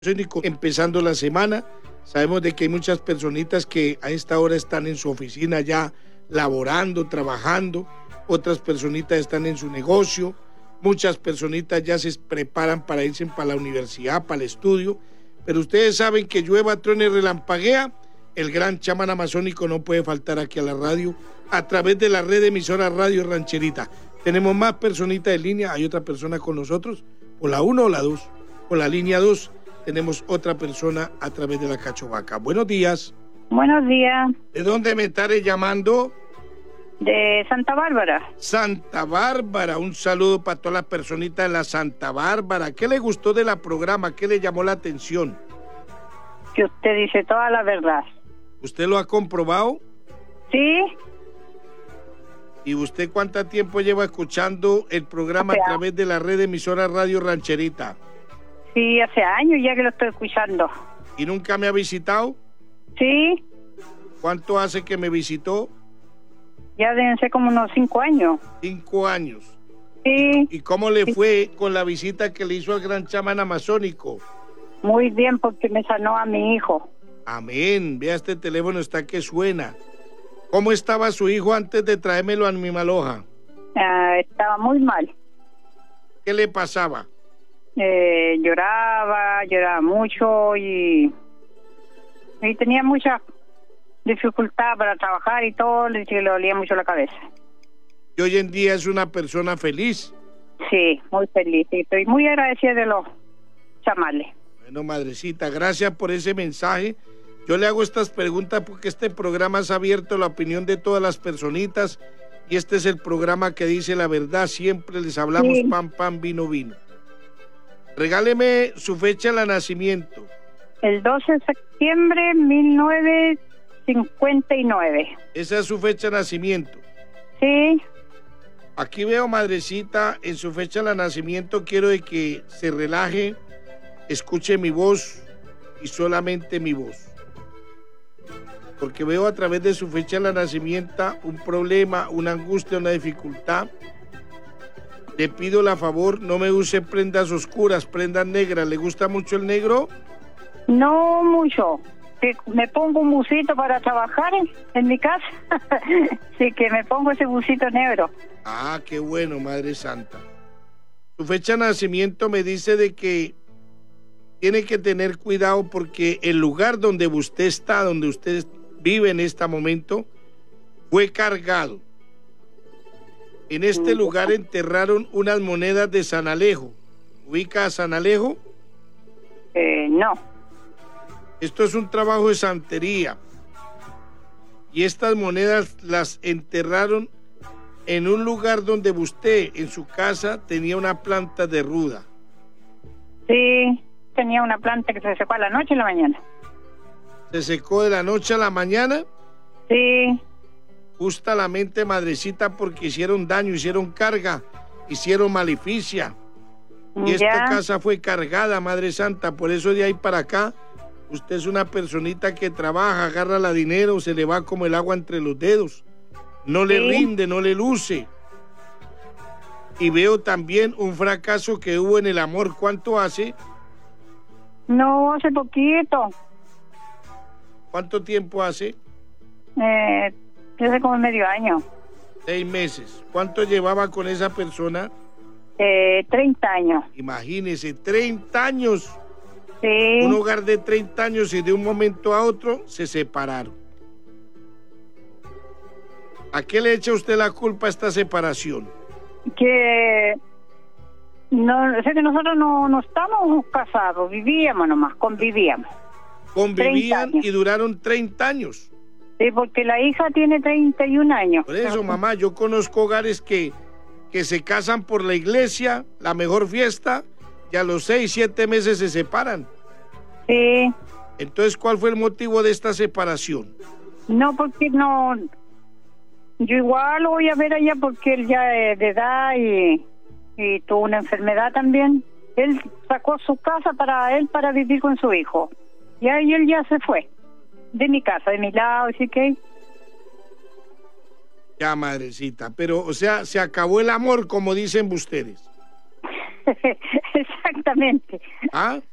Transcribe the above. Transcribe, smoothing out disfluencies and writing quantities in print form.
Empezando la semana, sabemos de que hay muchas personitas que a esta hora están en su oficina ya laborando, trabajando, otras personitas están en su negocio, muchas personitas ya se preparan para irse para la universidad, para el estudio, pero ustedes saben que llueva, truene, relampaguea, el gran chamán amazónico no puede faltar aquí a la radio, a través de la red de emisora Radio Rancherita. Tenemos más personitas en línea, hay otra persona con nosotros, o la 1 o la 2, o la línea 2. Tenemos otra persona a través de la Cachovaca. Buenos días. Buenos días. ¿De dónde me estaré llamando? De Santa Bárbara. Santa Bárbara. Un saludo para todas las personitas de la Santa Bárbara. ¿Qué le gustó de la programa? ¿Qué le llamó la atención? Que usted dice toda la verdad. ¿Usted lo ha comprobado? Sí. ¿Y usted cuánto tiempo lleva escuchando el programa a través de la red de emisora Radio Rancherita? Sí, hace años ya que lo estoy escuchando. ¿Y nunca me ha visitado? Sí. ¿Cuánto hace que me visitó? Ya deben ser como unos 5 años. 5 años. Sí. ¿Y cómo le fue con la visita que le hizo al gran chamán amazónico? Muy bien, porque me sanó a mi hijo. Amén. Vea, este teléfono está que suena. ¿Cómo estaba su hijo antes de traérmelo a mi Maloja? Estaba muy mal. ¿Qué le pasaba? Lloraba mucho y tenía mucha dificultad para trabajar y todo, le dolía mucho la cabeza. ¿Y hoy en día es una persona feliz? Sí, muy feliz. Y estoy muy agradecida de los chamanes. Bueno, madrecita, gracias por ese mensaje. Yo le hago estas preguntas porque este programa has abierto la opinión de todas las personitas y este es el programa que dice la verdad. Siempre les hablamos sí. Pan, vino. Regáleme su fecha de nacimiento. El 12 de septiembre 1959. Esa es su fecha de nacimiento. Sí. Aquí veo, madrecita, en su fecha de nacimiento quiero de que se relaje, escuche mi voz y solamente mi voz. Porque veo a través de su fecha de nacimiento un problema, una angustia, una dificultad. Le pido la favor, no me use prendas oscuras, prendas negras. ¿Le gusta mucho el negro? No mucho. Me pongo un busito para trabajar en mi casa. Sí, que me pongo ese busito negro. Ah, qué bueno, Madre Santa. Su fecha de nacimiento me dice de que tiene que tener cuidado porque el lugar donde usted está, donde usted vive en este momento, fue cargado. En este lugar enterraron unas monedas de San Alejo. ¿Ubica a San Alejo? No. Esto es un trabajo de santería. Y estas monedas las enterraron en un lugar donde usted, en su casa, tenía una planta de ruda. Sí, tenía una planta que se secó a la noche y a la mañana. ¿Se secó de la noche a la mañana? Sí. Justa la mente, madrecita, porque hicieron daño, hicieron carga, hicieron maleficia. Y esta casa fue cargada, Madre Santa, por eso de ahí para acá, usted es una personita que trabaja, agarra la dinero, se le va como el agua entre los dedos. No le rinde, no le luce. Y veo también un fracaso que hubo en el amor. ¿Cuánto hace? No, hace poquito. ¿Cuánto tiempo hace? Hace como medio año. 6 meses. ¿Cuánto llevaba con esa persona? 30 años. Imagínese, 30 años. Sí. Un hogar de 30 años y de un momento a otro se separaron. ¿A qué le echa usted la culpa a esta separación? Que no sé, que nosotros no estamos casados, vivíamos nomás, convivíamos. Convivían y duraron 30 años. Sí, porque la hija tiene 31 años. Por eso, mamá, yo conozco hogares que se casan por la iglesia, la mejor fiesta, y a los 6, 7 meses se separan. Sí. Entonces, ¿cuál fue el motivo de esta separación? No, porque no... Yo igual lo voy a ver allá porque él ya es de edad y tuvo una enfermedad también. Él sacó su casa para vivir con su hijo. Y ahí él ya se fue. De mi casa, de mi lado, así que... Ya, madrecita, pero, o sea, se acabó el amor, como dicen ustedes. Exactamente. ¿Ah?